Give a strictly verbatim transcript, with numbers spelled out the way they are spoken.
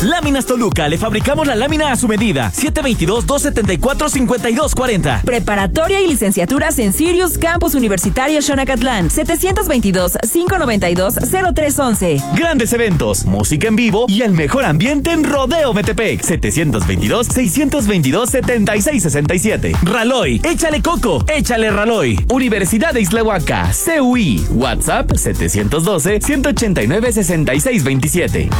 Láminas Toluca, le fabricamos la lámina a su medida. siete veintidós, dos setenta y cuatro, cincuenta y dos cuarenta. Preparatoria y licenciaturas en Sirius Campus Universitario Xonacatlán. setecientos veintidós, quinientos noventa y dos, cero tres once. Grandes eventos, música en vivo y el mejor ambiente en Rodeo Metepec. setecientos veintidós, seiscientos veintidós, setenta y seis sesenta y siete. Raloy, échale coco, échale Raloy. Universidad de Islahuaca, C U I. WhatsApp setecientos doce, ciento ochenta y nueve, sesenta y seis veintisiete.